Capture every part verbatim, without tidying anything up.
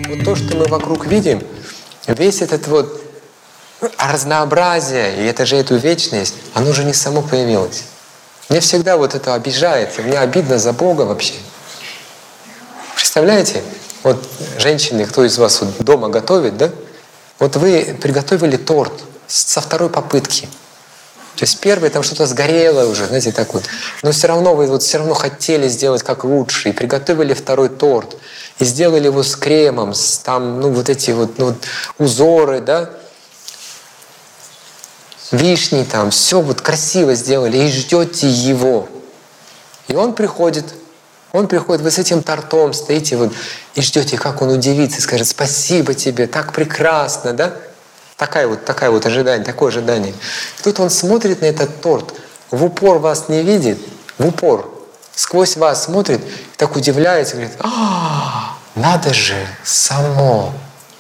Вот то, что мы вокруг видим, весь этот вот разнообразие, и это же эту вечность, оно же не само появилось. Мне всегда вот это обижает, и мне обидно за Бога вообще. Представляете? Вот женщины, кто из вас вот дома готовит, да? Вот вы приготовили торт со второй попытки. То есть первый там что-то сгорело уже, знаете, так вот. Но все равно вы вот все равно хотели сделать как лучше, и приготовили второй торт, и сделали его с кремом, с там, ну вот эти вот, ну, узоры, да? Вишни там, все вот красиво сделали, и ждете его. И он приходит, он приходит, вы с этим тортом стоите вот, и ждете, как он удивится, и скажет: спасибо тебе, так прекрасно, да? Такая вот, такая вот ожидание, такое ожидание. И тут он смотрит на этот торт, в упор вас не видит, в упор, сквозь вас смотрит, и так удивляется, говорит: а, надо же, само.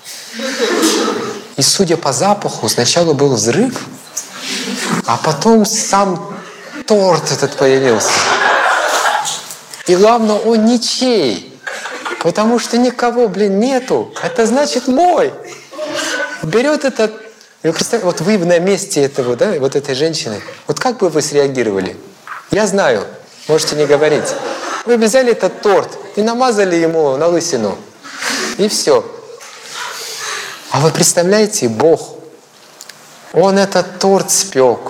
И судя по запаху, сначала был взрыв, а потом сам торт этот появился. И главное, он ничей, потому что никого, блин, нету. Это значит мой. Берет этот... Вот вы на месте этого, да, вот этой женщины, вот как бы вы среагировали? Я знаю, можете не говорить. Вы взяли этот торт и намазали ему на лысину. И все. А вы представляете, Бог, Он этот торт спек.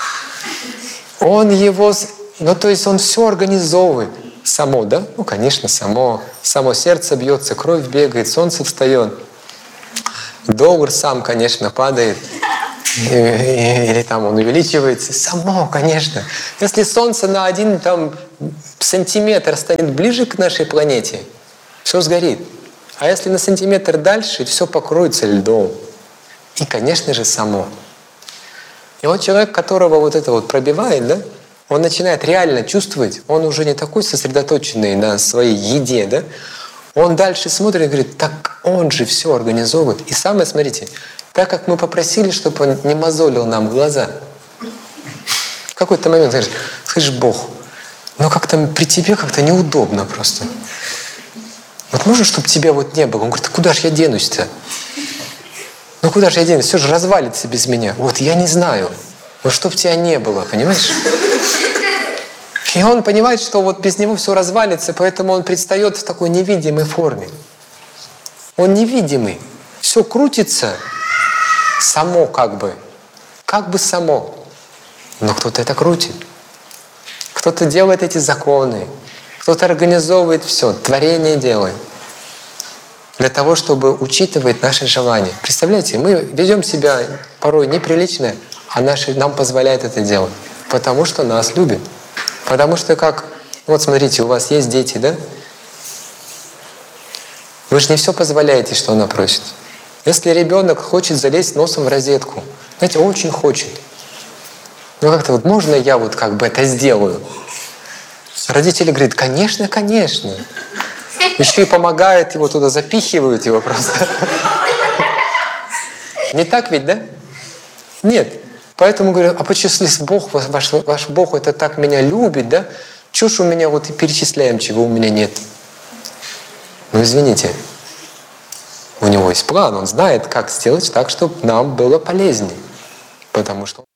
Он его... Ну, то есть Он все организовывает. Само, да? Ну, конечно, само. Само сердце бьется, кровь бегает, солнце встает. Доллар сам, конечно, падает. Или там он увеличивается. Само, конечно. Если солнце на один там сантиметр станет ближе к нашей планете, все сгорит. А если на сантиметр дальше, все покроется льдом. И, конечно же, само. И вот человек, которого вот это вот пробивает, да, он начинает реально чувствовать, он уже не такой сосредоточенный на своей еде, да, он дальше смотрит и говорит: так он же все организовывает. И самое, смотрите, так как мы попросили, чтобы он не мозолил нам глаза, в какой-то момент говоришь: слышь, Бог, ну как-то при тебе как-то неудобно просто. Вот можно, чтобы тебя вот не было? Он говорит: а куда же я денусь-то? Ну куда же я денусь? Все же развалится без меня. Вот я не знаю. Вот чтоб тебя не было, понимаешь? И он понимает, что вот без него все развалится, поэтому он предстает в такой невидимой форме. Он невидимый. Все крутится само как бы. Как бы само. Но кто-то это крутит. Кто-то делает эти законы. Кто-то организовывает все, творение делает. Для того, чтобы учитывать наши желания. Представляете, мы ведем себя порой неприлично, а наши, нам позволяет это делать. Потому что нас любят. Потому что как... Вот смотрите, у вас есть дети, да? Вы же не все позволяете, что она просит. Если ребенок хочет залезть носом в розетку, знаете, очень хочет. Ну как-то вот можно я вот как бы это сделаю? Родители говорят: конечно, конечно. Еще и помогают его туда, запихивают его просто. Не так ведь, да? Нет. Поэтому говорю: а почему, если Бог, ваш, ваш Бог это так меня любит, да? Чего ж у меня вот и перечисляем, чего у меня нет? Ну извините. У него есть план, он знает, как сделать так, чтобы нам было полезнее. Потому что